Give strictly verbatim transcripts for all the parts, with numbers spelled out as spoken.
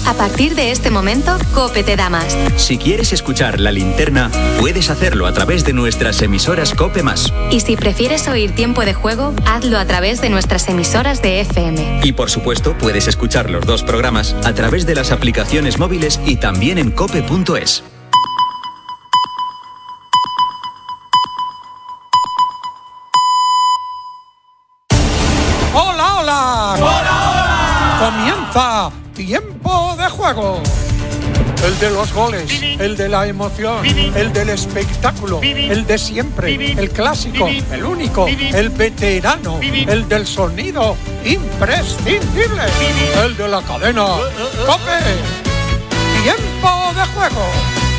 A partir de este momento, COPE te da más. Si quieres escuchar La Linterna, puedes hacerlo a través de nuestras emisoras COPE más. Y si prefieres oír Tiempo de Juego, hazlo a través de nuestras emisoras de F M. Y por supuesto, puedes escuchar los dos programas a través de las aplicaciones móviles y también en cope punto es. ¡Hola, hola! ¡Hola, hola! Comienza Tiempo de Juego. El de los goles, el de la emoción, el del espectáculo, el de siempre, el clásico, el único, el veterano, el del sonido imprescindible, el de la cadena COPE. Tiempo de Juego.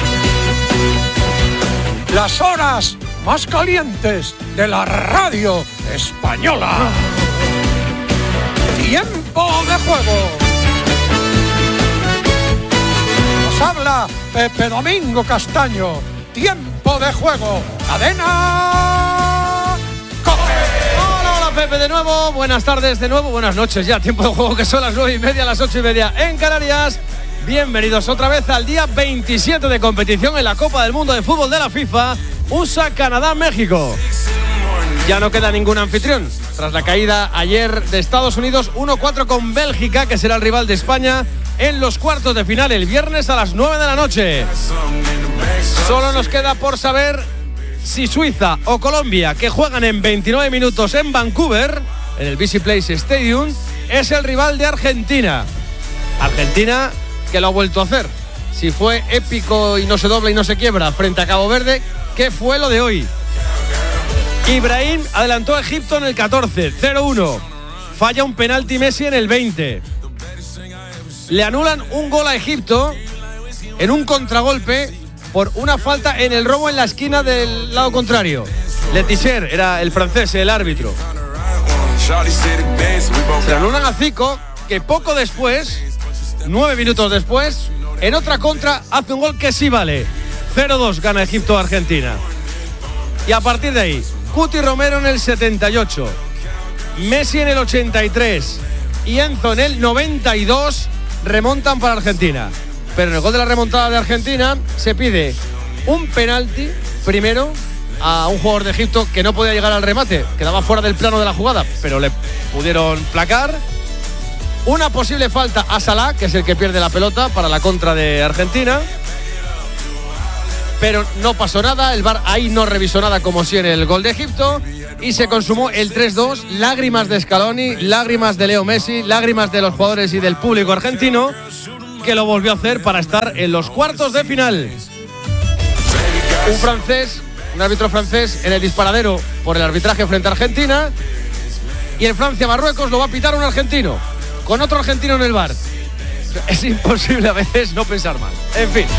Las horas más calientes de la radio española. Tiempo de Juego. Habla Pepe Domingo Castaño. Tiempo de Juego. Cadena COPE. Hola, hola Pepe de nuevo. Buenas tardes de nuevo. Buenas noches ya. Tiempo de Juego que son las nueve y media, las ocho y media en Canarias. Bienvenidos otra vez al día veintisiete de competición en la Copa del Mundo de Fútbol de la FIFA. U S A, Canadá, México. Ya no queda ningún anfitrión. Tras la caída ayer de Estados Unidos uno cuatro con Bélgica, que será el rival de España en los cuartos de final el viernes a las nueve de la noche. Solo nos queda por saber si Suiza o Colombia, que juegan en veintinueve minutos en Vancouver, en el B C Place Stadium, es el rival de Argentina. Argentina que lo ha vuelto a hacer. Si fue épico y no se dobla y no se quiebra frente a Cabo Verde, ¿qué fue lo de hoy? Ibrahim adelantó a Egipto en el catorce, cero uno. Falla un penalti Messi en el veinte. Le anulan un gol a Egipto en un contragolpe por una falta en el robo en la esquina del lado contrario. Letizier era el francés, el árbitro. Se le anulan a Zico, que poco después, nueve minutos después, en otra contra hace un gol que sí vale. cero dos gana Egipto a Argentina. Y a partir de ahí, Cuti Romero en el setenta y ocho, Messi en el ochenta y tres y Enzo en el noventa y dos remontan para Argentina. Pero en el gol de la remontada de Argentina se pide un penalti primero a un jugador de Egipto que no podía llegar al remate, quedaba fuera del plano de la jugada, pero le pudieron placar. Una posible falta a Salah, que es el que pierde la pelota para la contra de Argentina. Pero no pasó nada, el V A R ahí no revisó nada como si en el gol de Egipto y se consumó el tres dos, lágrimas de Scaloni, lágrimas de Leo Messi, lágrimas de los jugadores y del público argentino, que lo volvió a hacer para estar en los cuartos de final. Un francés, un árbitro francés en el disparadero por el arbitraje frente a Argentina, y en Francia-Marruecos lo va a pitar un argentino, con otro argentino en el V A R. Es imposible a veces no pensar mal. En fin.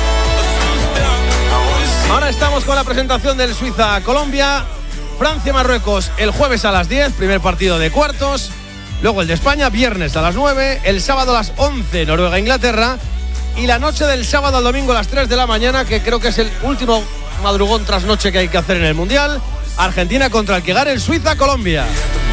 Ahora estamos con la presentación del Suiza-Colombia, Francia-Marruecos el jueves a las diez, primer partido de cuartos, luego el de España, viernes a las nueve, el sábado a las once, Noruega-Inglaterra, y la noche del sábado al domingo a las tres de la mañana, que creo que es el último madrugón tras noche que hay que hacer en el Mundial, Argentina contra el que gane el Suiza-Colombia.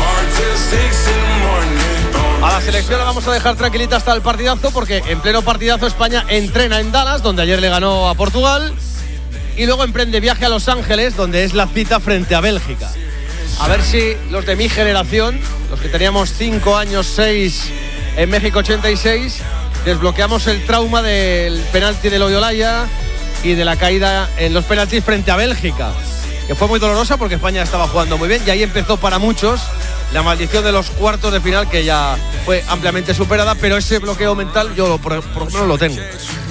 A la selección la vamos a dejar tranquilita hasta el partidazo, porque en pleno partidazo España entrena en Dallas, donde ayer le ganó a Portugal, y luego emprende viaje a Los Ángeles, donde es la cita frente a Bélgica. A ver si los de mi generación, los que teníamos cinco años, seis en México ochenta y seis, desbloqueamos el trauma del penalti de Loyolaya y de la caída en los penaltis frente a Bélgica, que fue muy dolorosa porque España estaba jugando muy bien, y ahí empezó para muchos la maldición de los cuartos de final, que ya fue ampliamente superada, pero ese bloqueo mental yo por, por lo menos lo tengo.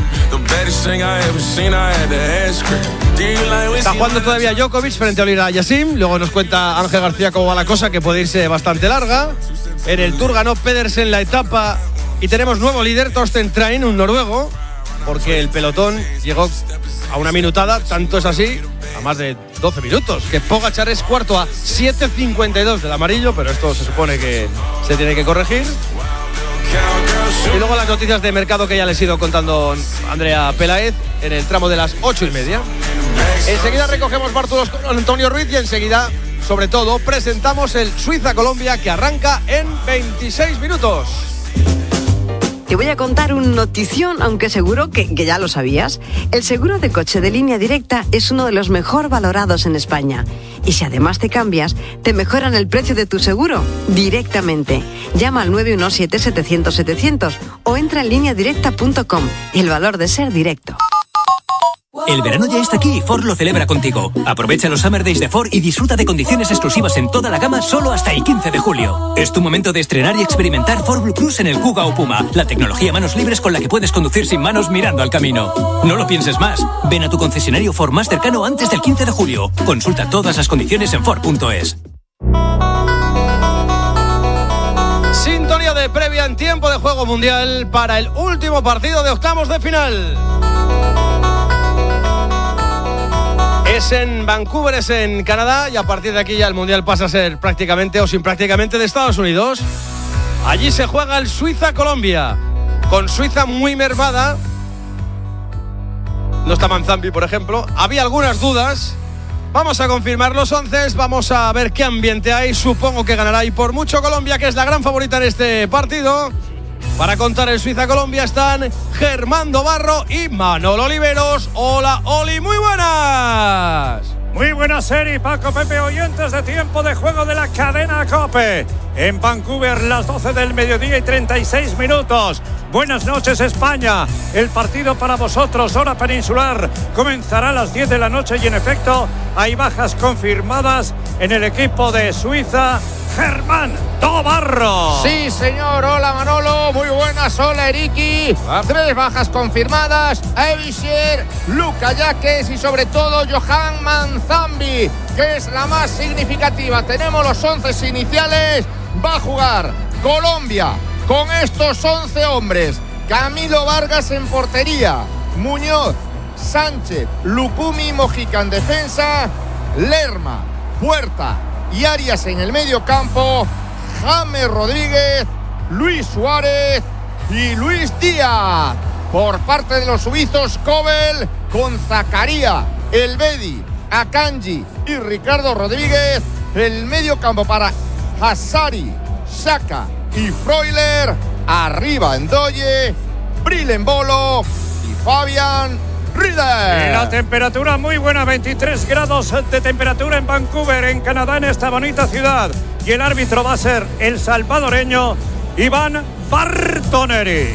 Está jugando todavía Djokovic frente a Olira Yassim. Luego nos cuenta Ángel García cómo va la cosa, que puede irse bastante larga. En el Tour ganó Pedersen la etapa y tenemos nuevo líder, Torsten Train, un noruego, porque el pelotón llegó a una minutada, tanto es así, a más de doce minutos, que Pogačar es cuarto a siete cincuenta y dos del amarillo, pero esto se supone que se tiene que corregir. Y luego las noticias de mercado que ya les he ido contando Andrea Peláez en el tramo de las ocho y media. Enseguida recogemos bártulos con Antonio Ruiz y enseguida, sobre todo, presentamos el Suiza-Colombia, que arranca en veintiséis minutos. Te voy a contar un notición, aunque seguro que, que ya lo sabías. El seguro de coche de Línea Directa es uno de los mejor valorados en España. Y si además te cambias, te mejoran el precio de tu seguro directamente. Llama al nueve uno siete, setecientos, setecientos o entra en línea directa punto com. El valor de ser directo. El verano ya está aquí y Ford lo celebra contigo. Aprovecha los Summer Days de Ford y disfruta de condiciones exclusivas en toda la gama solo hasta el quince de julio. Es tu momento de estrenar y experimentar Ford Blue Cruise en el Kuga o Puma, la tecnología manos libres con la que puedes conducir sin manos mirando al camino. No lo pienses más. Ven a tu concesionario Ford más cercano antes del quince de julio. Consulta todas las condiciones en Ford punto es. Sintonía de previa en tiempo de juego mundial para el último partido de octavos de final. Es en Vancouver, es en Canadá, y a partir de aquí ya el Mundial pasa a ser prácticamente o sin prácticamente de Estados Unidos. Allí se juega el Suiza-Colombia, con Suiza muy mermada. No está Manzambi, por ejemplo. Había algunas dudas. Vamos a confirmar los once, vamos a ver qué ambiente hay. Supongo que ganará y por mucho Colombia, que es la gran favorita en este partido. Para contar el Suiza-Colombia están Germán Dobarro y Manolo Oliveros. Hola, Oli, muy buenas. Muy buenas, Eri, Paco, Pepe, oyentes de tiempo de juego de la cadena COPE. En Vancouver, las doce del mediodía y treinta y seis minutos. Buenas noches, España. El partido para vosotros, hora peninsular, comenzará a las diez de la noche y en efecto hay bajas confirmadas en el equipo de Suiza. Germán Dobarro. Sí, señor. Hola, Manolo. Muy buenas. Hola, Eriki. Ah. Tres bajas confirmadas. Evisher, Luka Yaques y sobre todo Johan Manzambi, que es la más significativa. Tenemos los once iniciales. Va a jugar Colombia con estos once hombres. Camilo Vargas en portería. Muñoz, Sánchez, Lukumi, Mojica en defensa. Lerma, Puerta y Arias en el medio campo, James Rodríguez, Luis Suárez y Luis Díaz. Por parte de los suizos, Kobel con Zakaria, Elvedi, Akanji y Ricardo Rodríguez. El medio campo para Hazari, Saka y Freuler. Arriba Ndoye, Brillembolo y Fabián Rieder. Y la temperatura muy buena, veintitrés grados de temperatura en Vancouver, en Canadá, en esta bonita ciudad. Y el árbitro va a ser el salvadoreño Iván Bartoneri.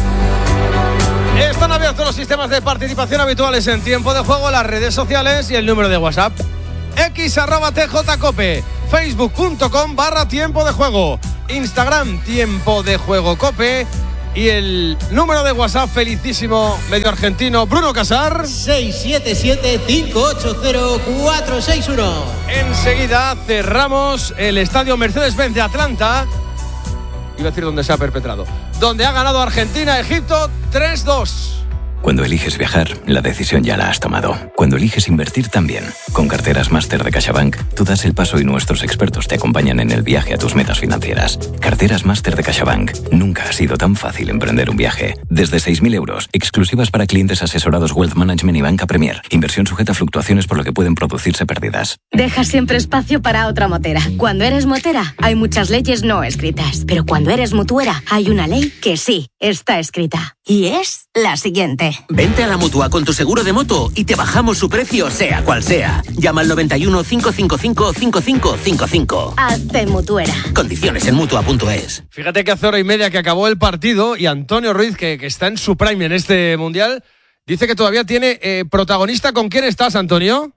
Están abiertos los sistemas de participación habituales en tiempo de juego, las redes sociales y el número de WhatsApp. X arroba tjcope, facebook.com barra tiempo de juego, Instagram tiempo de juego cope. Y el número de WhatsApp, felicísimo medio argentino, Bruno Casar. seis siete siete, cinco ocho cero, cuatro seis uno. Enseguida cerramos el estadio Mercedes-Benz de Atlanta. Iba a decir dónde se ha perpetrado. Donde ha ganado Argentina, Egipto tres dos. Cuando eliges viajar, la decisión ya la has tomado. Cuando eliges invertir también. Con Carteras Máster de CaixaBank, tú das el paso y nuestros expertos te acompañan en el viaje a tus metas financieras. Carteras Máster de CaixaBank. Nunca ha sido tan fácil emprender un viaje. Desde seis mil euros, exclusivas para clientes asesorados Wealth Management y Banca Premier. Inversión sujeta a fluctuaciones por lo que pueden producirse pérdidas. Deja siempre espacio para otra motera. Cuando eres motera, hay muchas leyes no escritas. Pero cuando eres mutuera, hay una ley que sí está escrita. Y es la siguiente. Vente a la Mutua con tu seguro de moto y te bajamos su precio sea cual sea. Llama al noventa y uno, cinco cinco cinco, cinco cinco cinco cinco. Hazte mutuera. Condiciones en mutua punto es. Fíjate que hace hora y media que acabó el partido y Antonio Ruiz, que, que está en su prime en este Mundial, dice que todavía tiene eh, protagonista. ¿Con quién estás, Antonio?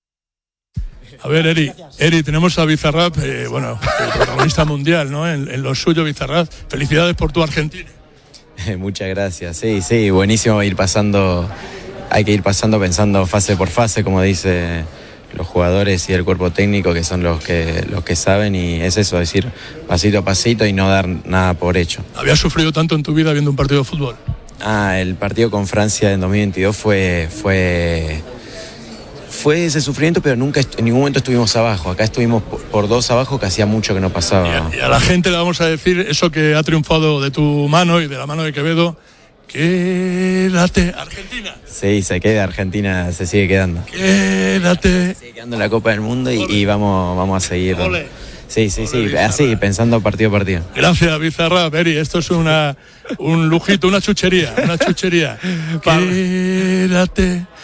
A ver, Eri, Eri, tenemos a Bizarrap, eh, bueno, el protagonista mundial, ¿no? En, en lo suyo, Bizarrap. Felicidades por tu Argentina. Muchas gracias, sí, sí, buenísimo ir pasando, hay que ir pasando pensando fase por fase, como dice los jugadores y el cuerpo técnico, que son los que, los que saben, y es eso, decir pasito a pasito y no dar nada por hecho. ¿Habías sufrido tanto en tu vida viendo un partido de fútbol? Ah, el partido con Francia en dos mil veintidós fue... fue Fue ese sufrimiento, pero nunca, en ningún momento estuvimos abajo. Acá estuvimos por, por dos abajo, que hacía mucho que no pasaba. Y a, y a la gente le vamos a decir eso que ha triunfado de tu mano y de la mano de Quevedo. Quédate, Argentina. Sí, se queda, Argentina se sigue quedando. Quédate. Se sigue quedando en la Copa del Mundo y, y vamos, vamos a seguir. Ole. Sí, sí, sí, así, pensando partido a partido. Gracias, Bizarrap, Eri, esto es una un lujito, una chuchería, una chuchería. Quédate.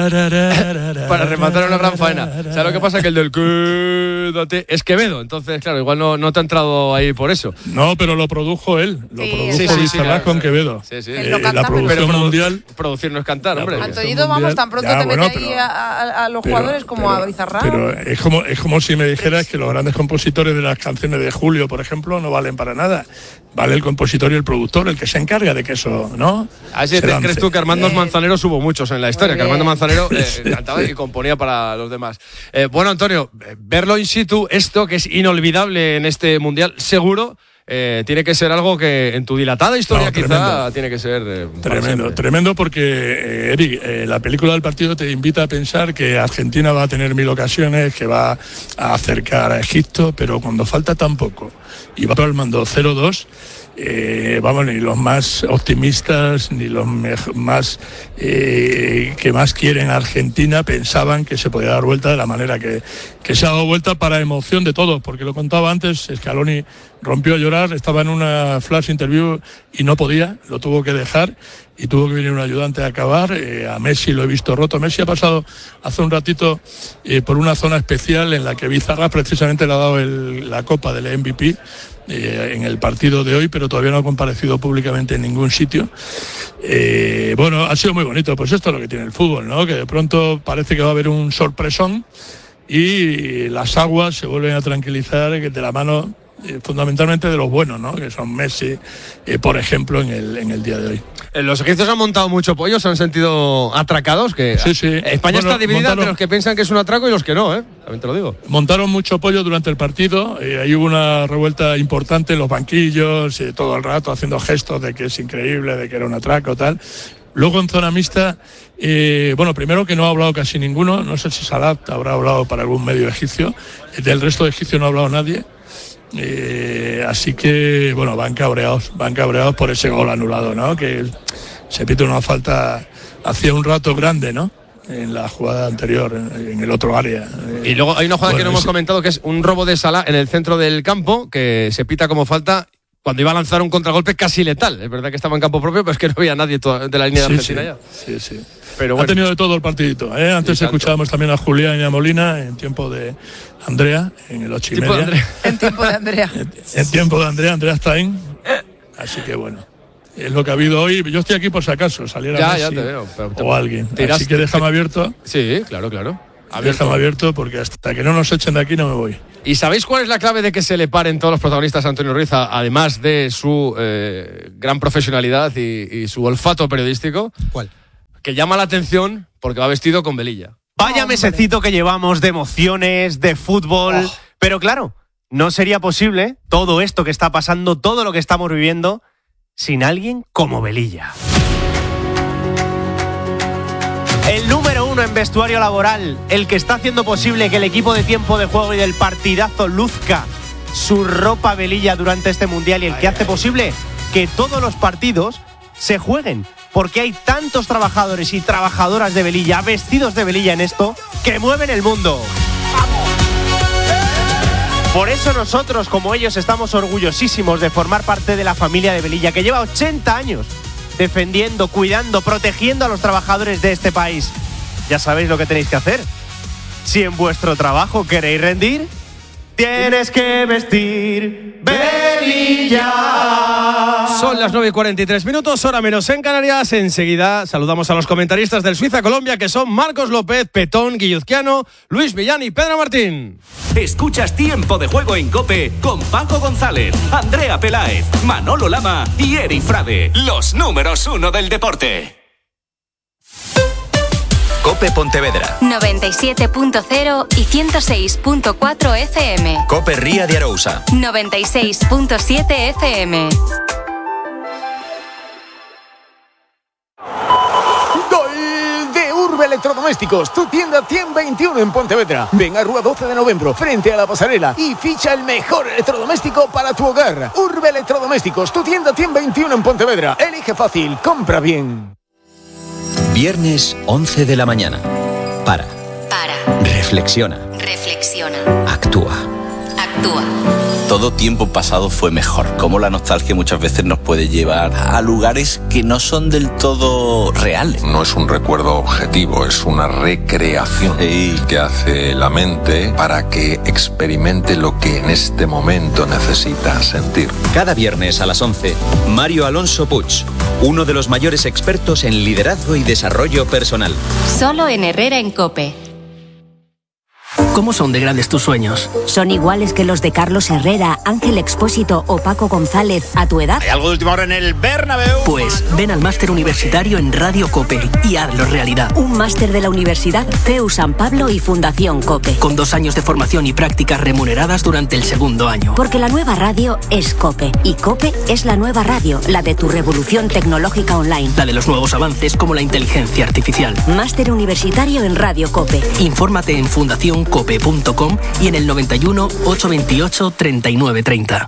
Para rematar una gran faena. O sea, lo que pasa es que el del quédate es Quevedo, entonces claro, igual no, no te ha entrado ahí por eso. No, pero lo produjo él, lo Sí, produjo sí, sí, Bizarrap sí, con sí. Quevedo. Sí, sí. Eh, Él lo canta, la producción pero- Pero produ- mundial. producir no es cantar, hombre. La Antoñito, vamos, tan pronto Ya, te bueno, mete ahí pero- a, a- a los Pero- jugadores como pero- a Bizarrap. Pero es como, es como si me dijeras que los grandes compositores de las canciones de Julio, por ejemplo, no valen para nada. Vale el compositor y el productor, el que se encarga de que eso, ¿no? Así se te lance. crees tú que Armando Manzanero hubo muchos en la historia, Muy que Armando bien. Manzanero eh, cantaba y componía para los demás. Eh, bueno, Antonio, eh, verlo in situ, esto que es inolvidable en este mundial, seguro, eh, tiene que ser algo que en tu dilatada historia No, quizá tremendo. tiene que ser eh, para Tremendo, siempre. tremendo porque, eh, Eric, eh, la película del partido te invita a pensar que Argentina va a tener mil ocasiones, que va a acercar a Egipto, pero cuando falta tan poco y va al mando cero dos, eh, vamos, ni los más optimistas ni los mej- más eh, que más quieren a Argentina pensaban que se podía dar vuelta de la manera que, que se ha dado vuelta, para emoción de todos, porque lo contaba antes, Scaloni rompió a llorar, estaba en una flash interview y no podía, lo tuvo que dejar y tuvo que venir un ayudante a acabar. Eh, a Messi lo he visto roto. Messi ha pasado hace un ratito eh, por una zona especial en la que Bizarrap precisamente le ha dado el- la copa del M V P eh, en el partido de hoy, pero todavía no ha comparecido públicamente en ningún sitio. Eh, bueno, ha sido muy bonito, pues esto es lo que tiene el fútbol, ¿no? Que de pronto parece que va a haber un sorpresón y las aguas se vuelven a tranquilizar que de la mano eh, fundamentalmente de los buenos, ¿no? Que son Messi, eh, por ejemplo, en el, en el día de hoy. Eh, Los egipcios han montado mucho pollo, se han sentido atracados. Que Sí, sí. España Bueno, está dividida montaron- entre los que piensan que es un atraco y los que no, ¿eh? También te lo digo. Montaron mucho pollo durante el partido, eh, ahí hubo una revuelta importante en los banquillos, eh, todo el rato haciendo gestos de que es increíble, de que era un atraco, tal. Luego en zona mixta, eh, bueno, primero que no ha hablado casi ninguno, no sé si Salat habrá hablado para algún medio egipcio, eh, del resto de egipcio no ha hablado nadie. Eh, así que, bueno, van cabreados, van cabreados por ese gol anulado, ¿no? Que se pide una falta hacía un rato grande, ¿no? En la jugada anterior, en, en el otro área. Eh, Y luego hay una jugada bueno, que no hemos ese- comentado, que es un robo de Salah en el centro del campo, que se pita como falta cuando iba a lanzar un contragolpe casi letal. Es verdad que estaba en campo propio, pero es que no había nadie to- de la línea de Sí, Argentina sí, ya. sí, sí. Pero Ha bueno. tenido de todo el partidito, ¿eh? Antes Sí, tanto. escuchábamos también a Julián y a Molina en tiempo de Andrea, en el ocho y Tipo de media. Andrea. En tiempo de Andrea. En tiempo de Andrea, Andrea está ahí. Así que bueno, es lo que ha habido hoy. Yo estoy aquí por si acaso saliera Ya, Messi ya te veo. pero te- o alguien. te irás- Así que déjame abierto, Sí, claro, claro. déjame abierto porque hasta que no nos echen de aquí no me voy. ¿Y sabéis cuál es la clave de que se le paren todos los protagonistas a Antonio Ruiz, a- además de su eh, gran profesionalidad y, y su olfato periodístico? ¿Cuál? Que llama la atención porque va vestido con velilla. Vaya mesecito que llevamos de emociones, de fútbol. Oh. Pero claro, no sería posible todo esto que está pasando, todo lo que estamos viviendo, sin alguien como Velilla. El número uno en vestuario laboral, el que está haciendo posible que el equipo de tiempo de juego y del partidazo luzca su ropa Velilla durante este mundial y el que hace posible que todos los partidos se jueguen. Porque hay tantos trabajadores y trabajadoras de Velilla, vestidos de Velilla en esto, que mueven el mundo. Por eso nosotros, como ellos, estamos orgullosísimos de formar parte de la familia de Velilla, que lleva ochenta años defendiendo, cuidando, protegiendo a los trabajadores de este país. Ya sabéis lo que tenéis que hacer. Si en vuestro trabajo queréis rendir, tienes que vestir Velilla. Son las nueve y cuarenta y tres minutos, hora menos en Canarias. Enseguida saludamos a los comentaristas del Suiza-Colombia, que son Marcos López, Petón, Guilluzquiano, Luis Millán y Pedro Martín. Escuchas Tiempo de Juego en COPE con Paco González, Andrea Peláez, Manolo Lama y Eri Frade, los números uno del deporte. COPE Pontevedra. noventa y siete punto cero y ciento seis punto cuatro F M. COPE Ría de Arousa. noventa y seis punto siete F M. Gol de Urbe Electrodomésticos, tu tienda Tien veintiuno en Pontevedra. Ven a Rúa doce de noviembre, frente a la pasarela, y ficha el mejor electrodoméstico para tu hogar. Urbe Electrodomésticos, tu tienda Tien veintiuno en Pontevedra. Elige fácil, compra bien. Viernes once de la mañana. Para. Para. Reflexiona. Reflexiona. Actúa. Actúa. actúa. Todo tiempo pasado fue mejor. Como la nostalgia muchas veces nos puede llevar a lugares que no son del todo reales. No es un recuerdo objetivo, es una recreación sí. que hace la mente para que experimente lo que en este momento necesita sentir. Cada viernes a las once, Mario Alonso Puig, uno de los mayores expertos en liderazgo y desarrollo personal. Solo en Herrera en COPE. ¿Cómo son de grandes tus sueños? ¿Son iguales que los de Carlos Herrera, Ángel Expósito o Paco González a tu edad? ¿Hay algo de última hora en el Bernabéu? Pues ven al máster universitario en Radio COPE y hazlo realidad. Un máster de la Universidad C E U San Pablo y Fundación COPE. Con dos años de formación y prácticas remuneradas durante el segundo año. Porque la nueva radio es COPE y COPE es la nueva radio, la de tu revolución tecnológica online. La de los nuevos avances como la inteligencia artificial. Máster universitario en Radio COPE. Infórmate en fundación cope punto com y en el noventa y uno, ochocientos veintiocho, treinta y nueve treinta.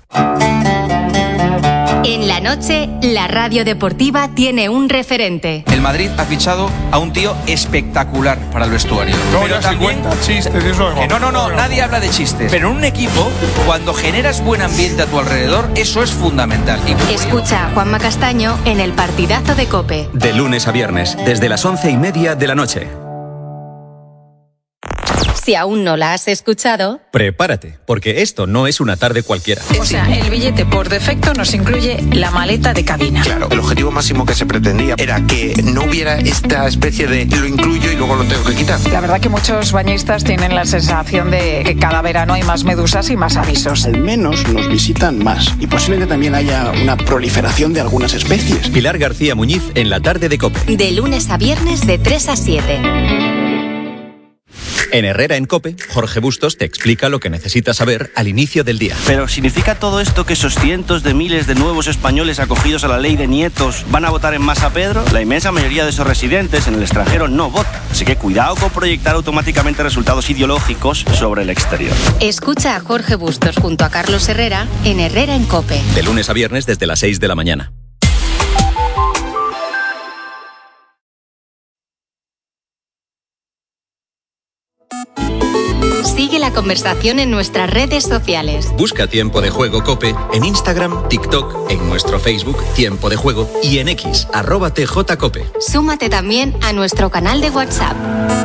En la noche, la radio deportiva tiene un referente. El Madrid ha fichado a un tío espectacular para el vestuario. No, pero ya también, se cuenta chistes, eso que no, no, no, nadie habla de chistes. Pero en un equipo, cuando generas buen ambiente a tu alrededor, eso es fundamental. Y... Escucha a Juanma Castaño en el partidazo de COPE. De lunes a viernes, desde las once y media de la noche. Si aún no la has escuchado, prepárate, porque esto no es una tarde cualquiera. O sea, el billete por defecto nos incluye la maleta de cabina. Claro, el objetivo máximo que se pretendía era que no hubiera esta especie de lo incluyo y luego lo tengo que quitar. La verdad que muchos bañistas tienen la sensación de que cada verano hay más medusas y más avisos. Al menos nos visitan más y posiblemente también haya una proliferación de algunas especies. Pilar García Muñiz en la tarde de COPE. De lunes a viernes de tres a siete. En Herrera en COPE, Jorge Bustos te explica lo que necesitas saber al inicio del día. Pero ¿significa todo esto que esos cientos de miles de nuevos españoles acogidos a la ley de nietos van a votar en masa Pedro? La inmensa mayoría de esos residentes en el extranjero no vota. Así que cuidado con proyectar automáticamente resultados ideológicos sobre el exterior. Escucha a Jorge Bustos junto a Carlos Herrera en Herrera en COPE. De lunes a viernes desde las seis de la mañana. Sigue la conversación en nuestras redes sociales. Busca Tiempo de Juego COPE en Instagram, TikTok, en nuestro Facebook Tiempo de Juego y en X, arroba tjcope. Súmate también a nuestro canal de WhatsApp.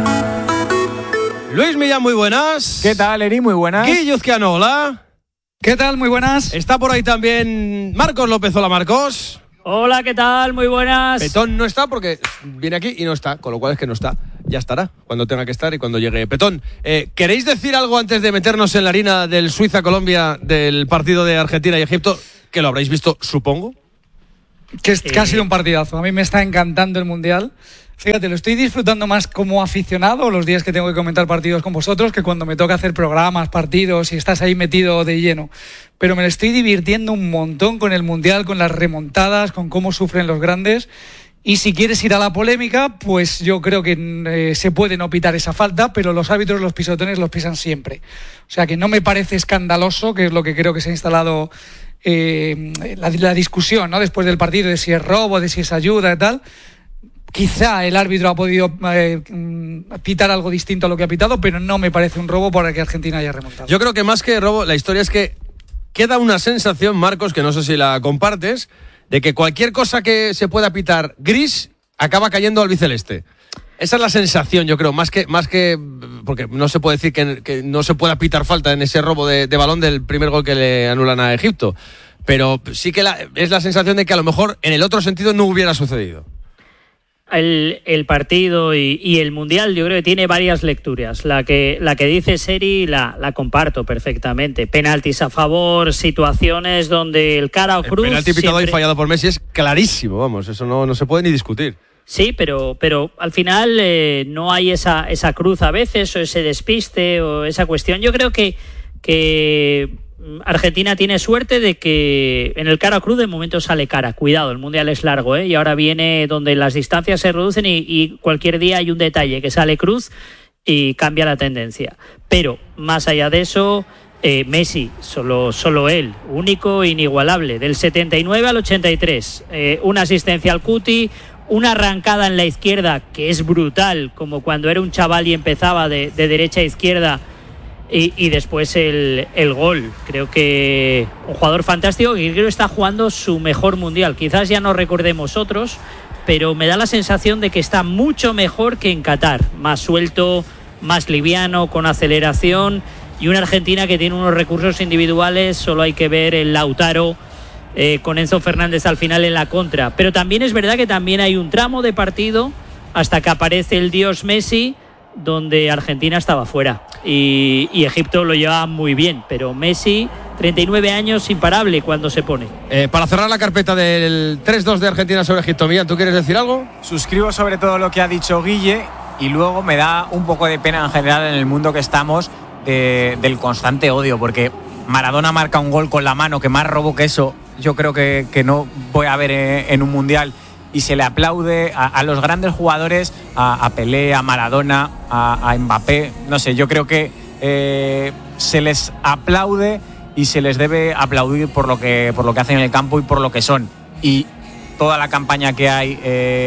Luis Millán, muy buenas. ¿Qué tal, Eri? Muy buenas. Guilluzquiano, hola. ¿Qué tal? Muy buenas. Está por ahí también Marcos López. Hola, Marcos. Hola, ¿qué tal? Muy buenas. Petón no está porque viene aquí y no está, con lo cual es que no está. Ya estará cuando tenga que estar y cuando llegue Petón. Eh, ¿Queréis decir algo antes de meternos en la harina del Suiza-Colombia del partido de Argentina y Egipto? Que lo habréis visto, supongo. Que, es, que ha sido un partidazo. A mí me está encantando el Mundial. Fíjate, lo estoy disfrutando más como aficionado los días que tengo que comentar partidos con vosotros que cuando me toca hacer programas, partidos y estás ahí metido de lleno. Pero me lo estoy divirtiendo un montón con el Mundial, con las remontadas, con cómo sufren los grandes. Y si quieres ir a la polémica, pues yo creo que eh, se puede no pitar esa falta, pero los árbitros los pisotones los pisan siempre. O sea que no me parece escandaloso, que es lo que creo que se ha instalado eh, la, la discusión, ¿no? Después del partido de si es robo, de si es ayuda y tal. Quizá el árbitro ha podido eh, pitar algo distinto a lo que ha pitado, pero no me parece un robo para que Argentina haya remontado. Yo creo que más que robo, la historia es que queda una sensación, Marcos, que no sé si la compartes, de que cualquier cosa que se pueda pitar gris acaba cayendo al albiceleste. Esa es la sensación, yo creo, más que, más que porque no se puede decir que, que no se pueda pitar falta en ese robo de, de balón del primer gol que le anulan a Egipto. Pero sí que la, es la sensación de que a lo mejor en el otro sentido no hubiera sucedido. El, el partido y, y el Mundial yo creo que tiene varias lecturas. La que, la que dice Seri la, la comparto perfectamente. Penaltis a favor, situaciones donde el cara o cruz... El penalti pitado siempre... y fallado por Messi es clarísimo, vamos, eso no, no se puede ni discutir. Sí, pero, pero al final eh, no hay esa, esa cruz a veces o ese despiste o esa cuestión. Yo creo que... que Argentina tiene suerte de que en el cara cruz de momento sale cara. Cuidado, el Mundial es largo, ¿eh? Y ahora viene donde las distancias se reducen y, y cualquier día hay un detalle que sale cruz y cambia la tendencia. Pero más allá de eso, eh, Messi, solo, solo él, único e inigualable, del setenta y nueve al ochenta y tres. Eh, una asistencia al Cuti, una arrancada en la izquierda que es brutal, como cuando era un chaval y empezaba de, de derecha a izquierda. Y, y después el, el gol. Creo que un jugador fantástico que creo que está jugando su mejor mundial. Quizás ya no recordemos otros, pero me da la sensación de que está mucho mejor que en Qatar. Más suelto, más liviano, con aceleración. Y una Argentina que tiene unos recursos individuales. Solo hay que ver el Lautaro eh, con Enzo Fernández al final en la contra. Pero también es verdad que también hay un tramo de partido hasta que aparece el dios Messi, donde Argentina estaba fuera y, y Egipto lo llevaba muy bien, pero Messi, treinta y nueve años, imparable cuando se pone. Eh, para cerrar la carpeta del tres dos de Argentina sobre Egipto, Millán, ¿tú quieres decir algo? Suscribo sobre todo lo que ha dicho Guille, y luego me da un poco de pena en general en el mundo que estamos de, del constante odio, porque Maradona marca un gol con la mano que más robo que eso yo creo que, que no voy a ver en, en un mundial, y se le aplaude a, a los grandes jugadores, a, a Pelé, a Maradona, a, a Mbappé. No sé, yo creo que eh, se les aplaude y se les debe aplaudir por lo que, por lo que hacen en el campo y por lo que son. Y toda la campaña que hay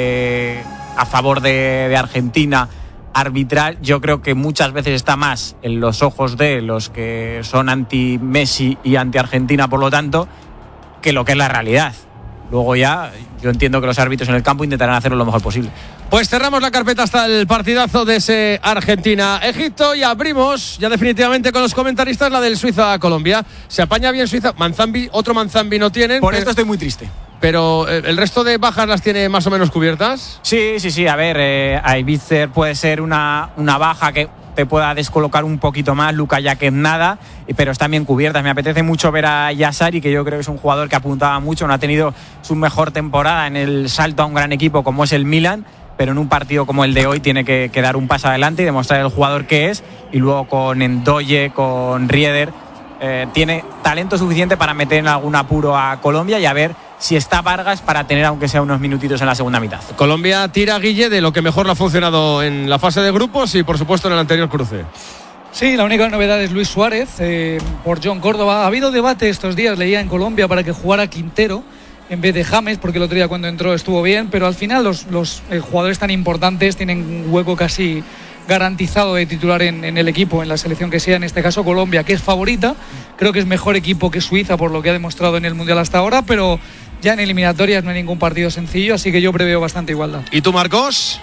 eh, a favor de, de Argentina, arbitral, yo creo que muchas veces está más en los ojos de los que son anti-Messi y anti-Argentina, por lo tanto, que lo que es la realidad. Luego ya, yo entiendo que los árbitros en el campo intentarán hacerlo lo mejor posible. Pues cerramos la carpeta hasta el partidazo de ese Argentina-Egipto y abrimos ya definitivamente con los comentaristas la del Suiza-Colombia. Se apaña bien Suiza. Manzambi, otro Manzambi no tienen. Por pero, esto estoy muy triste. Pero ¿el resto de bajas las tiene más o menos cubiertas? Sí, sí, sí. A ver, eh, Aibitzer puede ser una, una baja que te pueda descolocar un poquito más, Luka Jaquet nada, pero están bien cubiertas. Me apetece mucho ver a Yassari, que yo creo que es un jugador que apuntaba mucho, no ha tenido su mejor temporada en el salto a un gran equipo como es el Milan, pero en un partido como el de hoy tiene que, que dar un paso adelante y demostrar el jugador que es, y luego con Ndoye, con Rieder, eh, tiene talento suficiente para meter en algún apuro a Colombia, y a ver si está Vargas para tener aunque sea unos minutitos en la segunda mitad. Colombia tira, Guille, de lo que mejor le ha funcionado en la fase de grupos y por supuesto en el anterior cruce. Sí, la única novedad es Luis Suárez eh, por John Córdoba. Ha habido debate estos días, leía en Colombia, para que jugara Quintero en vez de James, porque el otro día cuando entró estuvo bien, pero al final los, los eh, jugadores tan importantes tienen un hueco casi garantizado de titular en, en el equipo, en la selección que sea, en este caso Colombia, que es favorita. Creo que es mejor equipo que Suiza por lo que ha demostrado en el Mundial hasta ahora, pero ya en eliminatorias no hay ningún partido sencillo, así que yo preveo bastante igualdad. ¿Y tú, Marcos?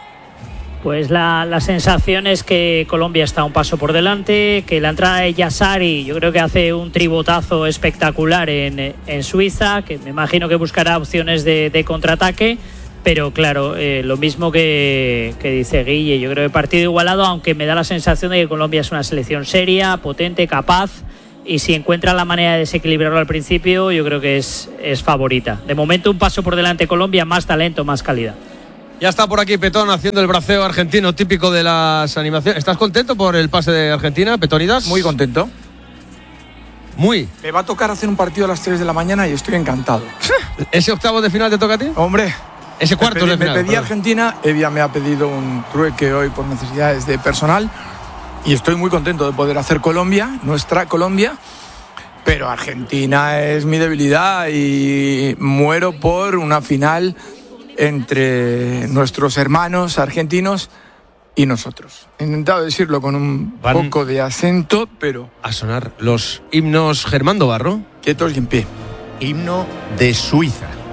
Pues la, la sensación es que Colombia está un paso por delante, que la entrada de Yassari yo creo que hace un tribotazo espectacular en, en Suiza, que me imagino que buscará opciones de, de contraataque, pero claro, eh, lo mismo que, que dice Guille, yo creo que partido igualado, aunque me da la sensación de que Colombia es una selección seria, potente, capaz, y si encuentra la manera de desequilibrarlo al principio, yo creo que es, es favorita. De momento un paso por delante Colombia, más talento, más calidad. Ya está por aquí Petón haciendo el braceo argentino típico de las animaciones. ¿Estás contento por el pase de Argentina, Petonidas? Muy contento. Muy. Me va a tocar hacer un partido a las tres de la mañana y estoy encantado. ¿Ese octavo de final te toca a ti? Hombre. Ese cuarto pedí, de final. Me pedí perdón. Argentina, Evia me ha pedido un trueque hoy por necesidades de personal y estoy muy contento de poder hacer Colombia, nuestra Colombia. Pero Argentina es mi debilidad y muero por una final entre nuestros hermanos argentinos y nosotros. He intentado decirlo con un Van poco de acento, pero... a sonar los himnos Germán Barro. Quietos y en pie. Himno de Suiza.